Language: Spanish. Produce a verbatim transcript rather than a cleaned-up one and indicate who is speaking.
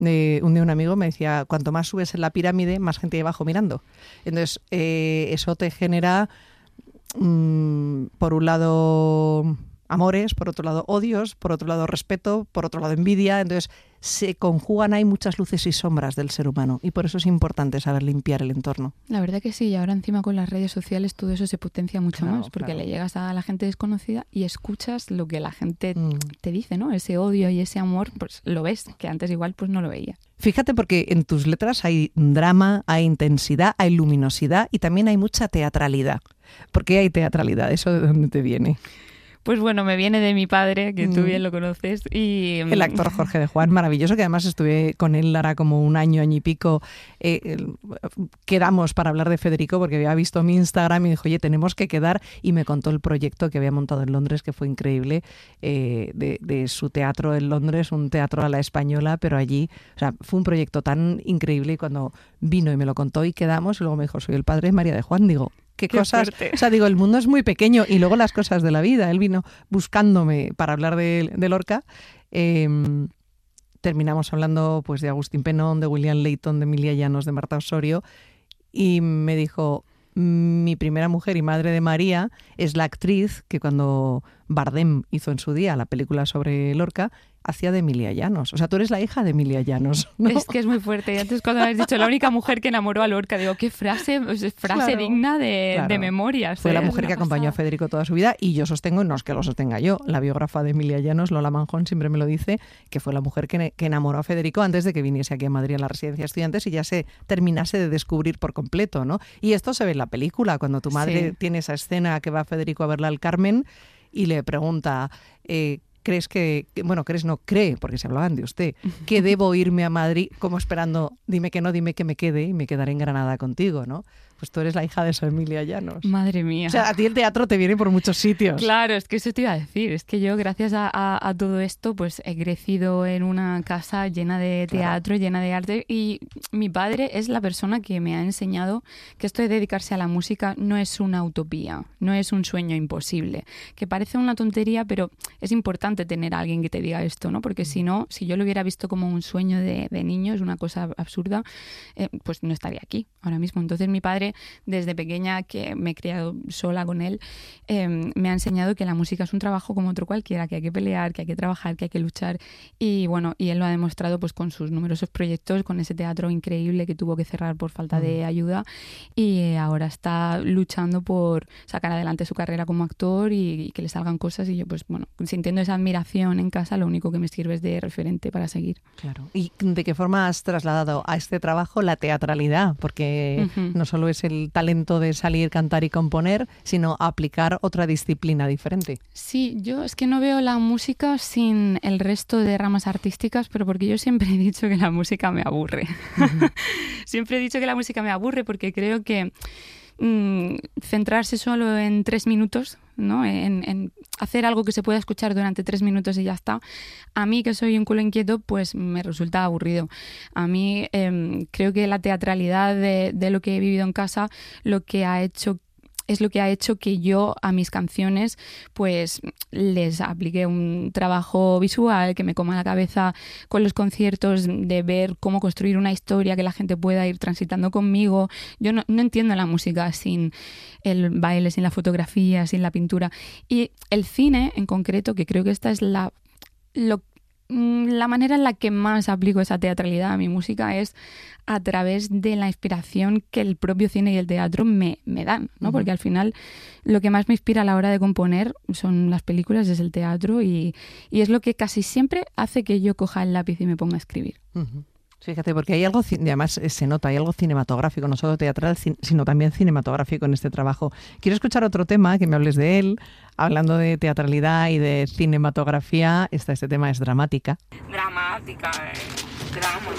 Speaker 1: Eh, un día un amigo me decía, cuanto más subes en la pirámide, más gente hay abajo mirando. Entonces, eh, eso te genera, mmm, por un lado, amores, por otro lado, odios, por otro lado, respeto, por otro lado, envidia. Entonces, se conjugan ahí muchas luces y sombras del ser humano y por eso es importante saber limpiar el entorno.
Speaker 2: La verdad que sí, y ahora encima con las redes sociales todo eso se potencia mucho
Speaker 1: Claro,
Speaker 2: más, porque
Speaker 1: claro.
Speaker 2: le llegas a la gente desconocida y escuchas lo que la gente
Speaker 1: Mm.
Speaker 2: te dice, ¿no? Ese odio y ese amor, pues lo ves, que antes igual pues no lo veías.
Speaker 1: Fíjate, porque en tus letras hay drama, hay intensidad, hay luminosidad y también hay mucha teatralidad. ¿Por qué hay teatralidad? ¿Eso de dónde te viene?
Speaker 2: Pues bueno, me viene de mi padre, que tú
Speaker 1: Mm.
Speaker 2: bien lo conoces. Y
Speaker 1: El actor Jorge de Juan, maravilloso, que además estuve con él hará como un año, año y pico. Eh, el- quedamos para hablar de Federico porque había visto mi Instagram y dijo, oye, tenemos que quedar. Y me contó el proyecto que había montado en Londres, que fue increíble, eh, de, de su teatro en Londres, un teatro a la española, pero allí, o sea, fue un proyecto tan increíble. Y cuando vino y me lo contó y quedamos, y luego me dijo, soy el padre de María de Juan, digo, qué,
Speaker 2: Qué
Speaker 1: cosas,
Speaker 2: fuerte.
Speaker 1: o sea, digo, el mundo es muy pequeño y luego las cosas de la vida. Él vino buscándome para hablar de, de Lorca. Eh, terminamos hablando pues de Agustín Penón, de William Layton, de Emilia Llanos, de Marta Osorio y me dijo, mi primera mujer y madre de María es la actriz que cuando Bardem hizo en su día la película sobre Lorca, hacía de Emilia Llanos. O sea, tú eres la hija de Emilia Llanos, ¿no?
Speaker 2: Es que es muy fuerte. Y antes cuando me has dicho la única mujer que enamoró a Lorca, digo, qué frase, pues, es frase
Speaker 1: Claro,
Speaker 2: digna de,
Speaker 1: claro.
Speaker 2: de memorias.
Speaker 1: Fue
Speaker 2: ¿eh?
Speaker 1: la
Speaker 2: Es
Speaker 1: mujer
Speaker 2: una
Speaker 1: que acompañó a
Speaker 2: pasada.
Speaker 1: Federico toda su vida y yo sostengo, no es que lo sostenga yo, la biógrafa de Emilia Llanos, Lola Manjón, siempre me lo dice, que fue la mujer que, que enamoró a Federico antes de que viniese aquí a Madrid a la residencia de estudiantes y ya se terminase de descubrir por completo, ¿no? Y esto se ve en la película, cuando tu madre
Speaker 2: Sí.
Speaker 1: tiene esa escena que va Federico a verla al Carmen y le pregunta... Eh, ¿Crees que, que- bueno, crees no, cree, porque se hablaban de usted, que debo irme a Madrid como esperando, dime que no, dime que me quede y me quedaré en Granada contigo, ¿no? Pues tú eres la hija de esa Emilia Llanos.
Speaker 2: Madre mía.
Speaker 1: O sea, a ti el teatro te viene por muchos sitios.
Speaker 2: Claro, es que eso te iba a decir. Es que yo, gracias a, a- a todo esto, pues he crecido en una casa llena de teatro, llena de arte. Y mi padre es la persona que me ha enseñado que esto de dedicarse a la música no es una utopía, no es un sueño imposible. Que parece una tontería, pero es importante tener a alguien que te diga esto, ¿no? Porque si no, si yo lo hubiera visto como un sueño de, de niño, es una cosa absurda, eh, pues no estaría aquí ahora mismo. Entonces mi padre, desde pequeña, que me he criado sola con él, eh, me ha enseñado que la música es un trabajo como otro cualquiera, que hay que pelear, que hay que trabajar, que hay que luchar. Y bueno, y él lo ha demostrado pues con sus numerosos proyectos, con ese teatro increíble que tuvo que cerrar por falta
Speaker 1: Mm.
Speaker 2: de ayuda, y eh, ahora está luchando por sacar adelante su carrera como actor y, y que le salgan cosas. Y yo, pues bueno, sintiendo esa admiración en casa, lo único que me sirve es de referente para seguir.
Speaker 1: Claro. ¿Y de qué forma has trasladado a este trabajo la teatralidad? Porque
Speaker 2: Ujú.
Speaker 1: no solo es el talento de salir, cantar y componer, sino aplicar otra disciplina diferente.
Speaker 2: Sí, yo es que no veo la música sin el resto de ramas artísticas, pero porque yo siempre he dicho que la música me aburre. Siempre he dicho que la música me aburre porque creo que mm, centrarse solo en tres minutos, ¿no? En, en hacer algo que se pueda escuchar durante tres minutos y ya está. A mí, que soy un culo inquieto, pues me resulta aburrido. A mí eh, creo que la teatralidad de, de lo que he vivido en casa, lo que ha hecho es lo que ha hecho que yo a mis canciones pues les aplique un trabajo visual, que me coma la cabeza con los conciertos, de ver cómo construir una historia que la gente pueda ir transitando conmigo. Yo no, no entiendo la música sin el baile, sin la fotografía, sin la pintura. Y el cine en concreto, que creo que esta es la... Lo, la manera en la que más aplico esa teatralidad a mi música es a través de la inspiración que el propio cine y el teatro me, me dan, ¿no?
Speaker 1: Uh-huh.
Speaker 2: Porque al final lo que más me inspira a la hora de componer son las películas, es el teatro y, y es lo que casi siempre hace que yo coja el lápiz y me ponga a escribir.
Speaker 1: Uh-huh. Fíjate, porque hay algo, y además se nota, hay algo cinematográfico, no solo teatral, sino también cinematográfico en este trabajo. Quiero escuchar otro tema, que me hables de él, hablando de teatralidad y de cinematografía. Está este tema, es dramática.
Speaker 3: Dramática, eh. Drama.